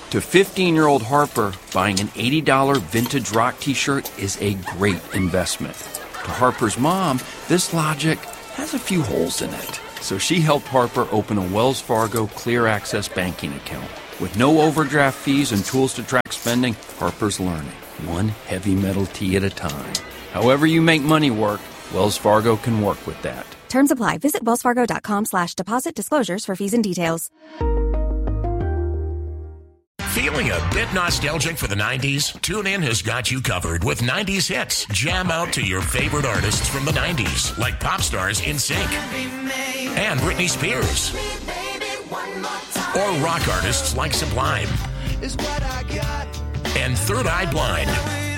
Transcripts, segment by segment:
To 15-year-old Harper, buying an $80 vintage rock t-shirt is a great investment. To Harper's mom, this logic has a few holes in it. So she helped Harper open a Wells Fargo Clear Access banking account. With no overdraft fees and tools to track spending, Harper's learning, one heavy metal tea at a time. However you make money work, Wells Fargo can work with that. Terms apply. Visit wellsfargo.com/deposit disclosures for fees and details. Feeling a bit nostalgic for the 90s? TuneIn has got you covered with 90s hits. Jam out to your favorite artists from the 90s, like pop stars NSYNC and Britney Spears. Or rock artists like Sublime and Third Eye Blind.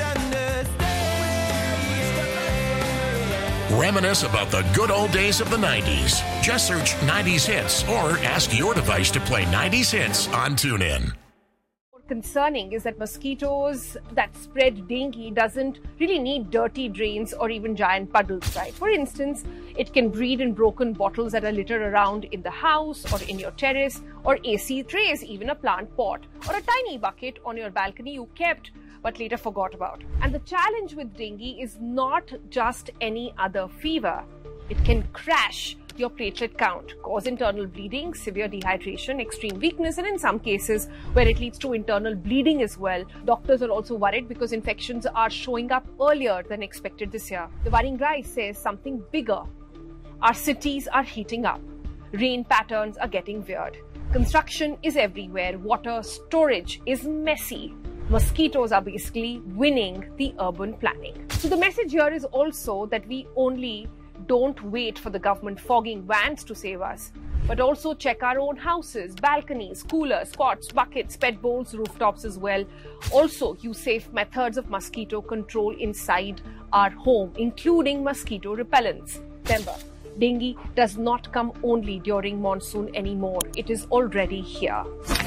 Reminisce about the good old days of the 90s. Just search 90s hits or ask your device to play 90s hits on TuneIn. Concerning is that mosquitoes that spread dengue doesn't really need dirty drains or even giant puddles, right? For instance, it can breed in broken bottles that are littered around in the house or in your terrace or AC trays, even a plant pot or a tiny bucket on your balcony you kept but later forgot about. And the challenge with dengue is not just any other fever. It can crash your platelet count, cause internal bleeding, severe dehydration, extreme weakness, and in some cases where it leads to internal bleeding as well. Doctors are also worried because infections are showing up earlier than expected this year. The worrying rise says something bigger. Our cities are heating up. Rain patterns are getting weird. Construction is everywhere. Water storage is messy. Mosquitoes are basically winning the urban planning. So the message here is also that we don't wait for the government fogging vans to save us, but also check our own houses, balconies, coolers, pots, buckets, pet bowls, rooftops as well. Also, use safe methods of mosquito control inside our home, including mosquito repellents. Remember, dengue does not come only during monsoon anymore. It is already here.